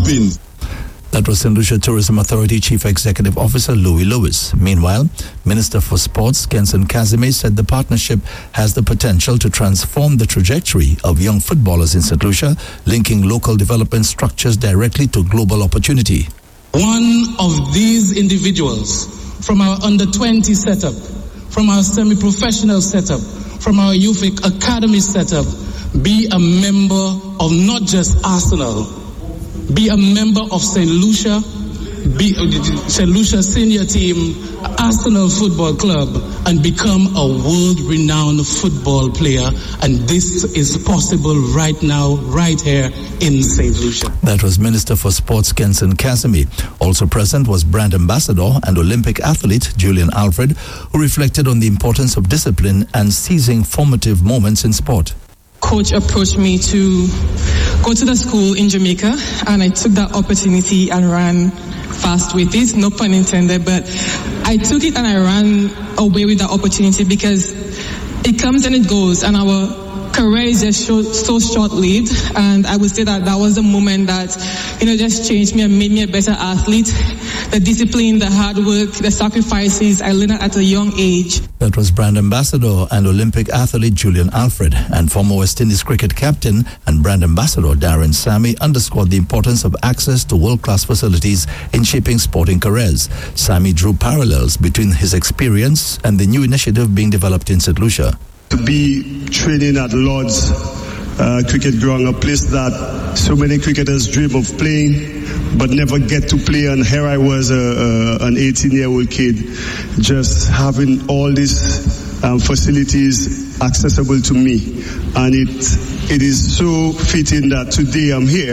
been. That was St. Lucia Tourism Authority Chief Executive Officer Louis Lewis. Meanwhile, Minister for Sports Kenson Casimir said the partnership has the potential to transform the trajectory of young footballers in St. Lucia, linking local development structures directly to global opportunity. One of these individuals from our under-20 setup, from our semi-professional setup, from our youth academy setup, be a member of not just Arsenal, be a member of St. Lucia, be St. Lucia senior team, Arsenal Football Club, and become a world-renowned football player. And this is possible right now, right here in St. Lucia. That was Minister for Sports Kenson Casimir. Also present was brand ambassador and Olympic athlete Julian Alfred, who reflected on the importance of discipline and seizing formative moments in sport. Coach approached me to go to the school in Jamaica, and I took that opportunity and ran fast with it, no pun intended, but I took it and I ran away with that opportunity because it comes and it goes, and our career is just so short-lived, and I would say that was the moment that, just changed me and made me a better athlete. The discipline, the hard work, the sacrifices I learned at a young age. That was brand ambassador and Olympic athlete Julian Alfred, and former West Indies cricket captain and brand ambassador Darren Sammy underscored the importance of access to world-class facilities in shaping sporting careers. Sammy drew parallels between his experience and the new initiative being developed in St. Lucia. To be training at Lord's cricket ground, a place that so many cricketers dream of playing but never get to play, and here I was, an 18-year-old kid, just having all these facilities accessible to me, and it is so fitting that today I'm here,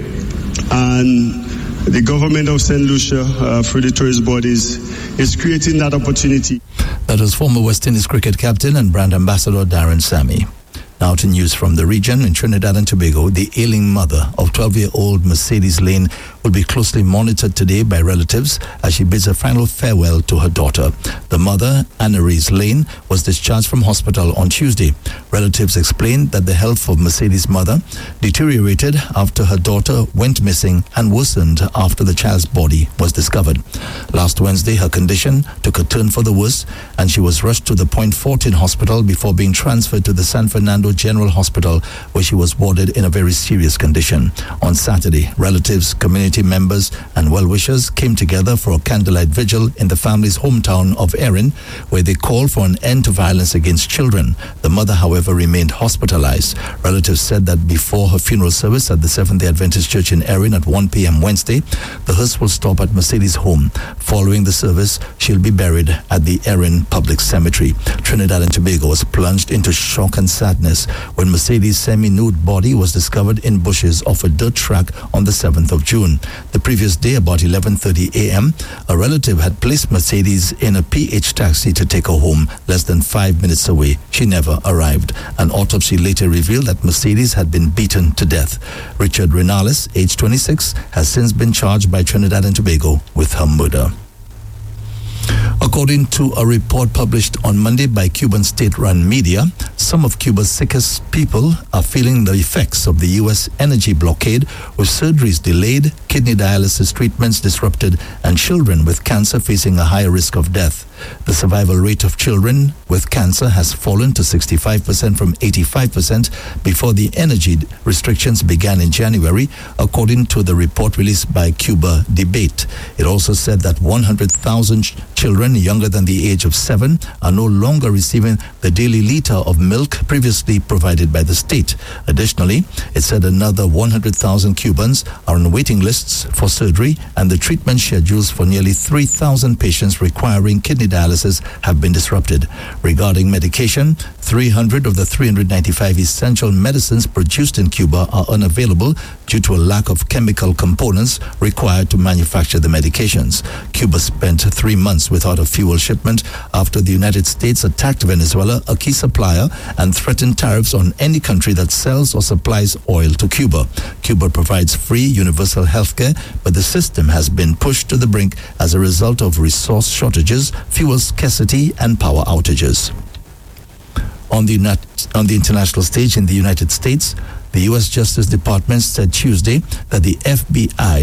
and the government of St. Lucia, through the tourist bodies, is creating that opportunity. That was former West Indies cricket captain and brand ambassador Darren Sammy. Now to news from the region. In Trinidad and Tobago, the ailing mother of 12-year-old Mercedes Lane will be closely monitored today by relatives as she bids a final farewell to her daughter. The mother, Anna-Reese Lane, was discharged from hospital on Tuesday. Relatives explained that the health of Mercedes' mother deteriorated after her daughter went missing and worsened after the child's body was discovered. Last Wednesday, her condition took a turn for the worse, and she was rushed to the Point Fortin Hospital before being transferred to the San Fernando General Hospital, where she was warded in a very serious condition. On Saturday, relatives, community members and well-wishers came together for a candlelight vigil in the family's hometown of Erin, where they called for an end to violence against children. The mother, however, remained hospitalized. Relatives said that before her funeral service at the Seventh-day Adventist Church in Erin at 1 p.m. Wednesday, the hearse will stop at Mercedes' home. Following the service, she'll be buried at the Erin Public Cemetery. Trinidad and Tobago was plunged into shock and sadness when Mercedes' semi-nude body was discovered in bushes off a dirt track on the 7th of June. The previous day, about 11:30 a.m., a relative had placed Mercedes in a PH taxi to take her home less than 5 minutes away. She never arrived. An autopsy later revealed that Mercedes had been beaten to death. Richard Renales, age 26, has since been charged by Trinidad and Tobago with her murder. According to a report published on Monday by Cuban state-run media, some of Cuba's sickest people are feeling the effects of the U.S. energy blockade, with surgeries delayed, kidney dialysis treatments disrupted, and children with cancer facing a higher risk of death. The survival rate of children with cancer has fallen to 65% from 85% before the energy restrictions began in January, according to the report released by Cuba Debate. It also said that 100,000 children younger than the age of 7 are no longer receiving the daily liter of milk previously provided by the state. Additionally, it said another 100,000 Cubans are on waiting lists for surgery, and the treatment schedules for nearly 3,000 patients requiring kidney dialysis have been disrupted. Regarding medication, 300 of the 395 essential medicines produced in Cuba are unavailable due to a lack of chemical components required to manufacture the medications. Cuba spent 3 months without a fuel shipment after the United States attacked Venezuela, a key supplier, and threatened tariffs on any country that sells or supplies oil to Cuba. Cuba provides free universal health care, but the system has been pushed to the brink as a result of resource shortages, fuel scarcity, and power outages. On the international stage in the United States, the U.S. Justice Department said Tuesday that the FBI